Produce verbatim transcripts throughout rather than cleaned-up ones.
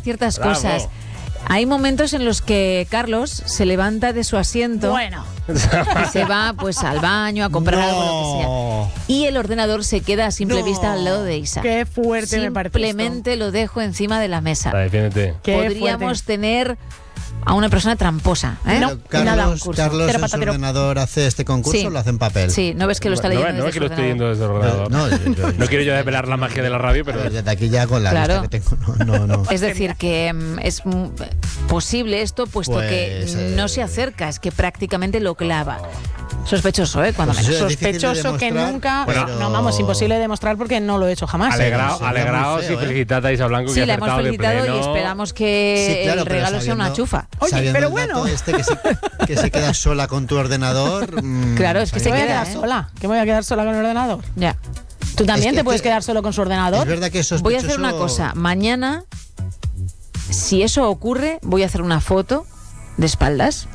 ciertas Bravo. cosas. Hay momentos en los que Carlos se levanta de su asiento Bueno. y se va pues al baño a comprar No. algo, lo que sea. Y el ordenador se queda a simple No. vista al lado de Isa. Qué fuerte me parece. Simplemente lo dejo encima de la mesa. Va, defiéndete. Qué Podríamos fuerte. tener a una persona tramposa, ¿eh? No, Pero nada, un Carlos, curso. Carlos Tero en su patatero. ordenador hace este concurso Sí. o lo hace en papel. Sí, no ves que lo está No, leyendo no, no es desde que lo su estoy yendo ordenador. desde el ordenador. No, yo- yo- No quiero yo desvelar la magia de la radio, pero... Pero desde aquí ya con la Claro. lista que tengo, no, no, no. Es decir, que mm, es mm, posible esto, puesto Pues, que eh, no se acerca, es que prácticamente lo clava. Sospechoso, ¿eh? Cuando Pues menos. eso es difícil de Sospechoso que demostrar, nunca. pero- No, vamos, imposible de demostrar porque no lo he hecho jamás. Alegrao, sería muy alegraos feo, y ¿eh? felicitad a Isa Blanco, Sí, que ha la hemos acertado de felicitado y pleno. esperamos que Sí, claro, el pero regalo sea una sabiendo- chufa. Oye, sabiendo pero el bueno. dato este que se, que se queda sola con tu ordenador. mm, Claro, es que ¿Qué se me voy a queda, quedar ¿eh? sola? ¿Que me voy a quedar sola con el ordenador? Ya. ¿Tú también Es te que- puedes que- quedar solo con su ordenador? Es verdad que eso Voy a hacer una cosa. Mañana, si eso ocurre, voy a hacer una foto de espaldas.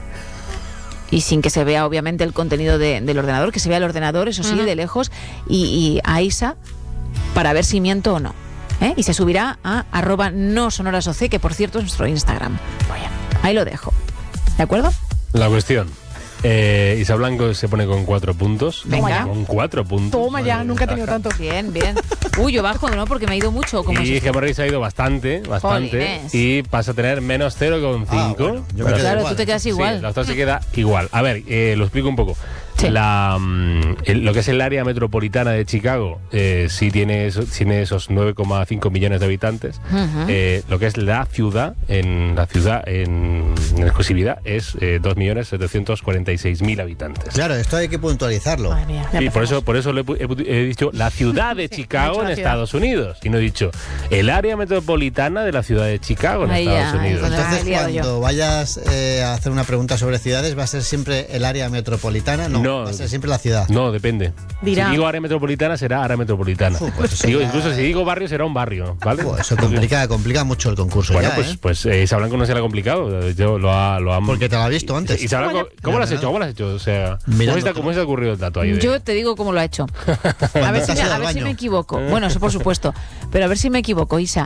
Y sin que se vea, obviamente, el contenido de- del ordenador, que se vea el ordenador, eso sí, Ujú. de lejos, y, y a Isa, para ver si miento o no. ¿eh? Y se subirá a arroba no sonorasoc, que por cierto es nuestro Instagram. Oye, ahí lo dejo. ¿De acuerdo? La cuestión. Eh, Isa Blanco se pone con cuatro puntos. Venga. ya. Con cuatro puntos. Toma ya, Madre nunca he mía. tenido tanto. Bien, bien. Uy, yo bajo, ¿no? Porque me ha ido mucho. Como Y es- Gemma Reyes ha ido bastante, bastante. Jolines. Y pasa a tener menos cero coma cinco. Ah, bueno, yo me quedo Claro, igual. tú te quedas Sí, igual. la otra se queda igual. A ver, eh, lo explico un poco. Sí. La, mm, el- lo que es el área metropolitana de Chicago eh, sí tiene, eso- tiene esos nueve coma cinco millones de habitantes. Ujú. Eh, lo que es la ciudad, en la ciudad en, en exclusividad, es eh, dos millones setecientos cuarenta y seis mil habitantes. Claro, esto hay que puntualizarlo. Madre mía, ya Sí, por empezamos. eso, por eso le he, pu- he pu- he dicho la ciudad de Sí, he Chicago dicho en la ciudad. Estados Unidos. Y no he dicho el área metropolitana de la ciudad de Chicago en Ahí Estados ya, ahí Unidos. donde- Entonces, Ah, he liado yo. cuando vayas eh, a hacer una pregunta sobre ciudades, ¿va a ser siempre el área metropolitana? No, No. va a ser siempre la ciudad. No, depende. Dirá. Si digo área metropolitana, será área metropolitana. Uf, pues eso Digo, ya- incluso si digo barrio, será un barrio, ¿vale? Pues eso complica, complica mucho el concurso Bueno, ya, pues, ¿eh? pues eh, Isa Blanco no se le ha complicado. Yo lo ha, lo ha- Porque te lo ha visto antes. Isa Blanco, ¿cómo lo has Mira, hecho? ¿Cómo lo has hecho? O sea, Mirando ¿cómo se, te, todo. ¿cómo se te ha ocurrido el dato ahí? de- Yo te digo cómo lo ha hecho. A ver, te si has me, ido a al ver si baño. me equivoco. Bueno, eso por supuesto. Pero a ver si me equivoco, Isa.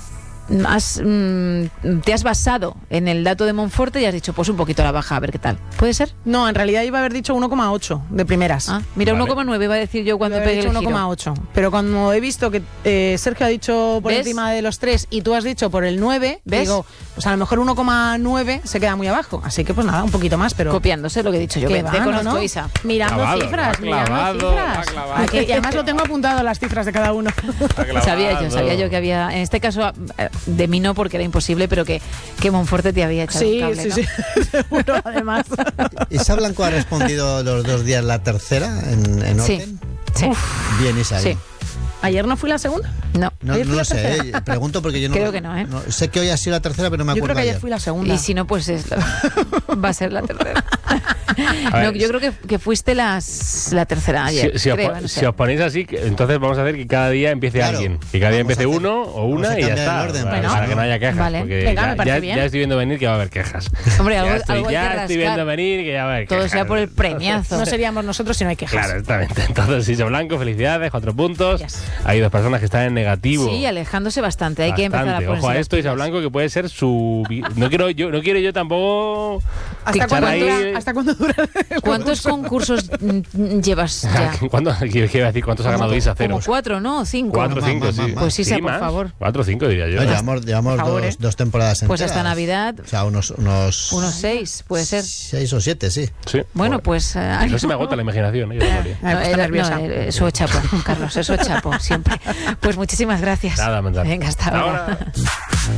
Has, mm, te has basado en el dato de Monforte y has dicho, pues un poquito a la baja, a ver qué tal. ¿Puede ser? No, en realidad iba a haber dicho uno coma ocho de primeras. Ah, mira, Vale. uno coma nueve iba a decir yo cuando Iba a haber pegué dicho el uno giro. coma ocho. Pero cuando he visto que eh, Sergio ha dicho por ¿Ves? encima de los tres y tú has dicho por el nueve, ¿Ves? digo, pues a lo mejor uno coma nueve se queda muy abajo. Así que pues nada, un poquito más, pero... Copiándose lo que he dicho yo. que Ven, va, te ¿no, conozco, no? Isa. Mirando Clavado, cifras, ha mirando clavado, cifras. ha clavado. Aquí, y además lo tengo apuntado las cifras de cada uno. Sabía yo, sabía yo que había... En este caso, eh, de mí no, porque era imposible, pero que, que Monforte te había echado un Sí, cable, sí, ¿no? sí, seguro, además. ¿Isa Blanco ha respondido los dos días la tercera en, en Sí, orden? sí. Bien, Isa. Sí. ¿Ayer no fui la segunda? No. No, ¿Ayer no fui la lo sé, tercera? eh, pregunto porque yo no... Creo que no, ¿eh? Sé que hoy ha sido la tercera, pero no me Yo acuerdo creo que ayer ayer. fui la segunda. Y si no, pues es la- va a ser la tercera. A ver, No, yo creo que, que fuiste las, la tercera ayer. Si, si os, creo, po- no si sé. os ponéis así, que- entonces vamos a hacer que cada día empiece Claro. alguien. Que cada día Vamos empiece a hacer- uno o vamos una a y ya cambiar está. el orden, para, Bueno. para que no haya quejas. Vale. Porque Venga, ya, me parece ya- bien. ya estoy viendo venir que va a haber quejas. Hombre, ya algo, estoy, algo hay ya que estoy rascar. viendo venir que ya va a haber Todo quejas. sea por el premiazo. No seríamos nosotros si no hay quejas. Claro, exactamente. Entonces, Isa Blanco, felicidades, cuatro puntos. Yes. Hay dos personas que están en negativo. Sí, alejándose bastante. Hay que empezar a Bastante. ponerse Ojo a las esto, Isa pilas. Blanco, que puede ser su. vi- No quiero yo, no quiero yo tampoco. ¿Hasta echar cuándo, ahí- dura, ¿Hasta cuándo dura el ¿Cuántos concursos mm, llevas ya? ¿Cuándo? ¿Qué iba a decir? ¿Cuántos ha ganado Isa? Cero. Como cuatro, ¿no? Cinco. Cuatro, Más, cinco, más, sí. más, más. Pues Isa, Sí, por más. favor. Cuatro, cinco diría yo. No, llevamos llevamos Por favor, dos, ¿eh? dos temporadas Pues enteras. hasta Navidad, O sea, unos... Unos, unos seis, puede ser. Seis o siete, sí. Sí. Bueno, pues... eh, No se me agota la imaginación, ¿eh? Yo, Gloria. Me he puesto era- nerviosa. no, eh, eso es chapo, Carlos, eso es chapo, siempre. Pues muchísimas gracias. Nada, mental. Venga, hasta ahora. Ahora.